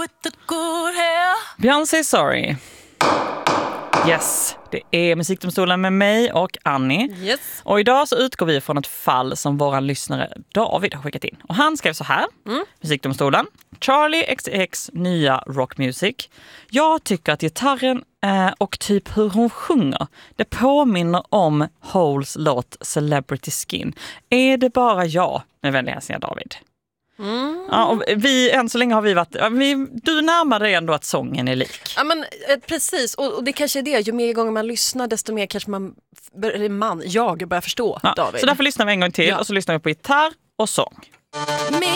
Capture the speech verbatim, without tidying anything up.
with the good hair. Beyoncé Sorry. Yes, det är Musikdomstolen med mig och Annie. Yes. Och idag så utgår vi från ett fall som våran lyssnare David har skickat in. Och han skrev så här. Mm. Musikdomstolen. Charlie X X nya rock music. Jag tycker att gitarren eh, och typ hur hon sjunger, det påminner om Holes låt Celebrity Skin. Är det bara jag? Med vänliga hälsningar David. Mm. Ja, och vi, än så länge har vi varit... Vi, du närmar dig ändå att sången är lik. Ja, men eh, precis. Och, och det kanske är det. Ju mer gånger man lyssnar, desto mer kanske man... Eller man, jag börjar förstå, Ja, David. så därför lyssnar vi en gång till. Ja. Och så lyssnar vi på gitarr och sång. Me